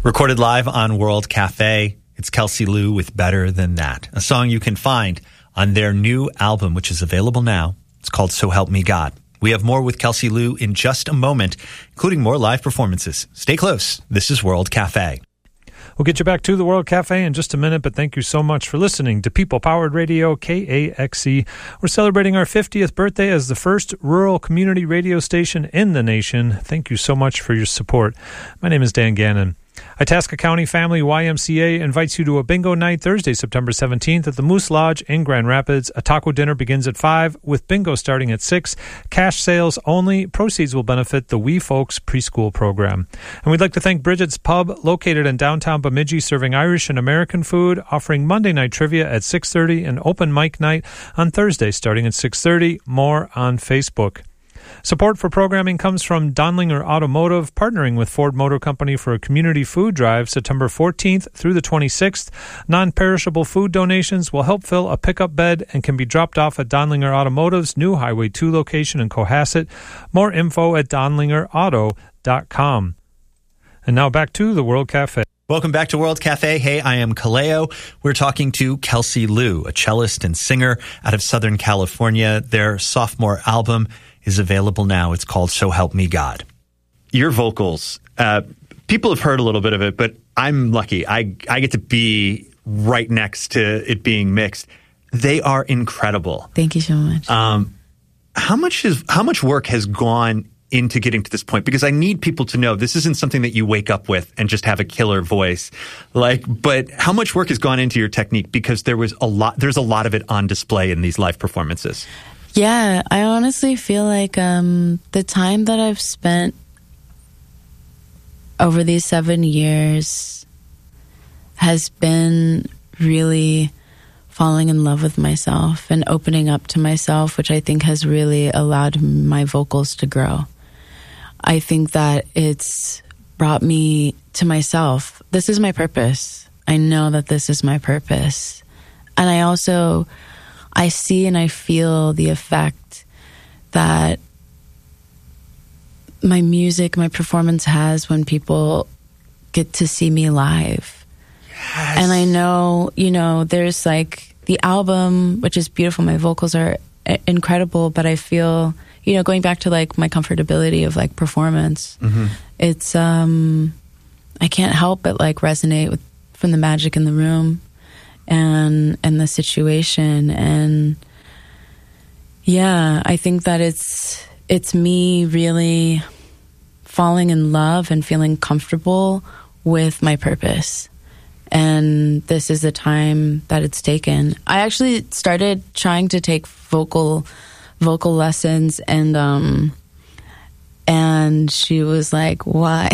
Recorded live on World Cafe, it's Kelsey Lu with Better Than That, a song you can find on their new album, which is available now. It's called So Help Me God. We have more with Kelsey Lu in just a moment, including more live performances. Stay close. This is World Cafe. We'll get you back to the World Cafe in just a minute, but thank you so much for listening to People-Powered Radio, KAXE. We're celebrating our 50th birthday as the first rural community radio station in the nation. Thank you so much for your support. My name is Dan Gannon. Itasca County Family YMCA invites you to a bingo night Thursday, September 17th at the Moose Lodge in Grand Rapids. A taco dinner begins at 5 with bingo starting at 6. Cash sales only. Proceeds will benefit the Wee Folks preschool program. And we'd like to thank Bridget's Pub, located in downtown Bemidji, serving Irish and American food, offering Monday night trivia at 6:30 and open mic night on Thursday starting at 6:30. More on Facebook. Support for programming comes from Donlinger Automotive, partnering with Ford Motor Company for a community food drive September 14th through the 26th. Non-perishable food donations will help fill a pickup bed and can be dropped off at Donlinger Automotive's new Highway 2 location in Cohasset. More info at donlingerauto.com. And now back to the World Cafe. Welcome back to World Cafe. Hey, I am Kaleo. We're talking to Kelsey Lu, a cellist and singer out of Southern California. Their sophomore album is available now. It's called So Help Me God. Your vocals, people have heard a little bit of it, but I'm lucky. I get to be right next to it being mixed. They are incredible. Thank you so much. How much work has gone into getting to this point? Because I need people to know this isn't something that you wake up with and just have a killer voice. But how much work has gone into your technique? Because there's a lot of it on display in these live performances. Yeah, I honestly feel like the time that I've spent over these 7 years has been really falling in love with myself and opening up to myself, which I think has really allowed my vocals to grow. I think that it's brought me to myself. This is my purpose. I know that this is my purpose. And I see and I feel the effect that my music, my performance has when people get to see me live. Yes. And I know, there's like the album, which is beautiful. My vocals are incredible, but I feel, going back to like my comfortability of like performance, it's, I can't help but like resonate from the magic in the room and the situation. And yeah, I think that it's me really falling in love and feeling comfortable with my purpose. And this is the time that it's taken. I actually started trying to take vocal lessons, and she was like, "Why?"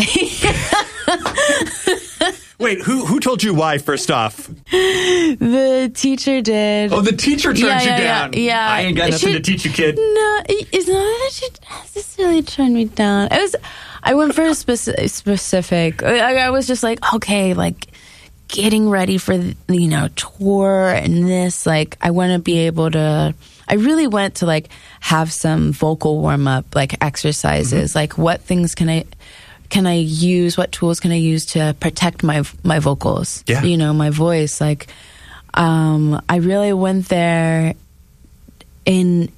Wait, who told you why, first off? The teacher did. Oh, the teacher turned you down. Yeah. I ain't got nothing to teach you, kid. No, it's not that she necessarily turned me down. I went for a specific. I was just like, okay, like getting ready for, tour and this. Like, I want to be able to. I really went to like have some vocal warm up, like exercises. Like, what things can I use? What tools can I use to protect my vocals? Yeah. My voice. Like, I really went there in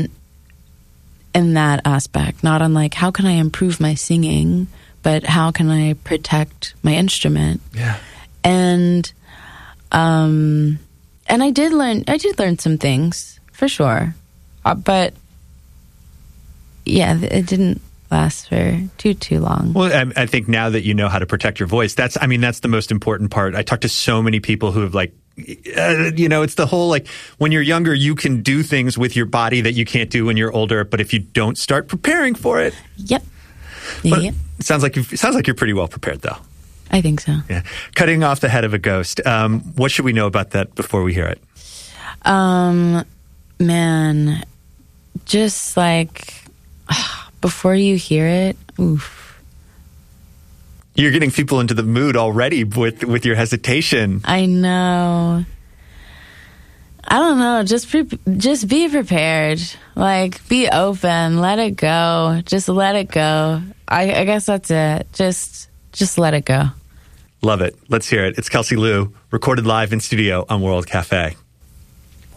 that aspect, not on like how can I improve my singing, but how can I protect my instrument? Yeah. And I did learn some things for sure, but yeah, it didn't last for too long. Well, I think now that you know how to protect your voice, that's the most important part. I talk to so many people who have like, it's the whole like when you're younger, you can do things with your body that you can't do when you're older. But if you don't start preparing for it, yep. It sounds like you're pretty well prepared, though. I think so. Yeah, cutting off the head of a ghost. What should we know about that before we hear it? Man, just like before you hear it, oof. You're getting people into the mood already with your hesitation. I know. I don't know. Just be prepared. Like, be open. Let it go. Just let it go. I guess that's it. Just let it go. Love it. Let's hear it. It's Kelsey Lu, recorded live in studio on World Cafe.